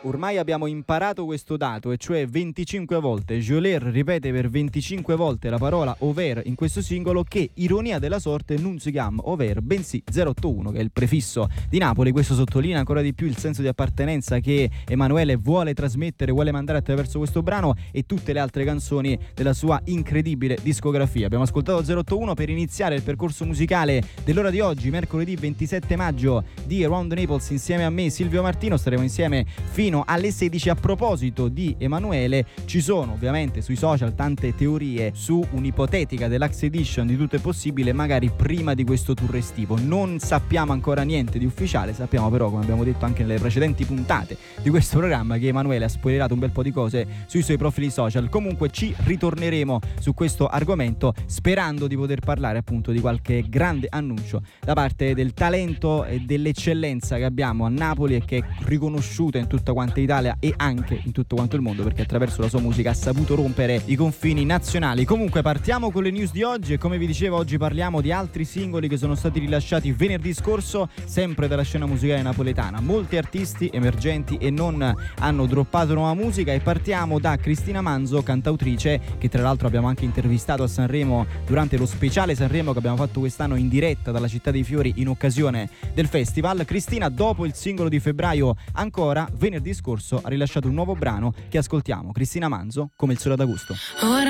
Ormai abbiamo imparato questo dato, e cioè 25 volte. Geolier ripete per 25 volte la parola over in questo singolo, che, ironia della sorte, non si chiama over, bensì 081, che è il prefisso di Napoli. Questo sottolinea ancora di più il senso di appartenenza che Emanuele vuole trasmettere, vuole mandare attraverso questo brano e tutte le altre canzoni della sua incredibile discografia. Abbiamo ascoltato 081 per iniziare il percorso musicale dell'ora di oggi, mercoledì 27 maggio, di Around Naples, insieme a me, Silvio Martino. Staremo insieme fino alle 16. A proposito di Emanuele, ci sono ovviamente sui social tante teorie su un'ipotetica deluxe edition di Tutto è possibile, magari prima di questo tour estivo. Non sappiamo ancora niente di ufficiale, sappiamo però, come abbiamo detto anche nelle precedenti puntate di questo programma, che Emanuele ha spoilerato un bel po' di cose sui suoi profili social. Comunque ci ritorneremo su questo argomento, sperando di poter parlare appunto di qualche grande annuncio da parte del talento e dell'eccellenza che abbiamo a Napoli e che è riconosciuta in tutta quanta Italia e anche in tutto quanto il mondo, perché attraverso la sua musica ha saputo rompere i confini nazionali. Comunque partiamo con le news di oggi, e come vi dicevo oggi parliamo di altri singoli che sono stati rilasciati venerdì scorso, sempre dalla scena musicale napoletana. Molti artisti emergenti e non hanno droppato nuova musica, e partiamo da Cristina Manzo, cantautrice che tra l'altro abbiamo anche intervistato a Sanremo durante lo speciale Sanremo che abbiamo fatto quest'anno in diretta dalla Città dei Fiori in occasione del festival. Cristina, dopo il singolo di febbraio Ancora, venerdì scorso ha rilasciato un nuovo brano che ascoltiamo. Cristina Manzo, Come il sole d'agosto.